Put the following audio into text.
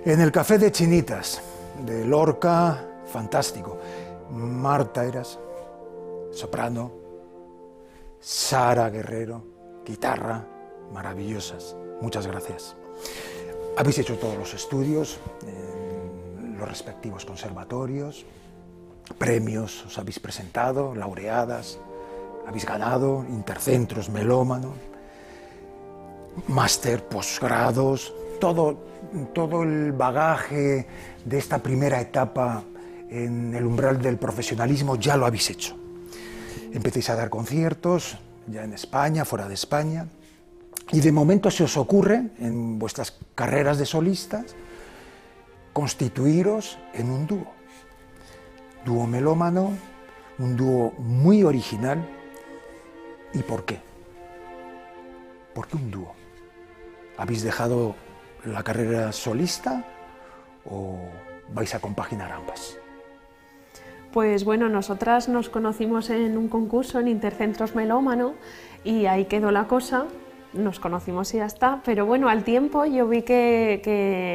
En el Café de Chinitas, de Lorca, fantástico. Marta Eras, soprano, Sara Guerrero, guitarra, maravillosas. Muchas gracias. Habéis hecho todos los estudios en los respectivos conservatorios, premios os habéis presentado, laureadas, habéis ganado, intercentros, melómano, máster, posgrados, todo el bagaje de esta primera etapa en el umbral del profesionalismo ya lo habéis hecho. Empecéis a dar conciertos, ya en España, fuera de España, y de momento se os ocurre, en vuestras carreras de solistas, constituiros en un dúo melómano, un dúo muy original. ¿Y por qué? ¿Por qué un dúo? ¿Habéis dejado la carrera solista o vais a compaginar ambas? Pues bueno, nosotras nos conocimos en un concurso en Intercentros Melómano y ahí quedó la cosa, nos conocimos y ya está, pero bueno, al tiempo yo vi que